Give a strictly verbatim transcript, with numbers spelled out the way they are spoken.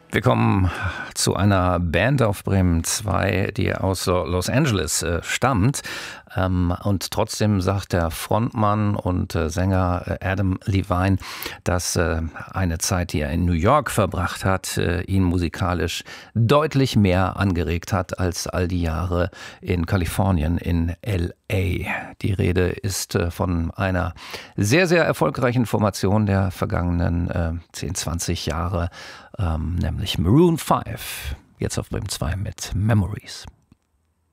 Wir kommen zu einer Band auf Bremen zwei, die aus Los Angeles äh, stammt. Ähm, und trotzdem sagt der Frontmann und äh, Sänger Adam Levine, dass äh, eine Zeit, die er in New York verbracht hat, äh, ihn musikalisch deutlich mehr angeregt hat als all die Jahre in Kalifornien, in L A. Die Rede ist äh, von einer sehr, sehr erfolgreichen Formation der vergangenen äh, zehn, zwanzig Jahre, ähm, nämlich Maroon five. Jetzt auf Bremen zwei mit Memories.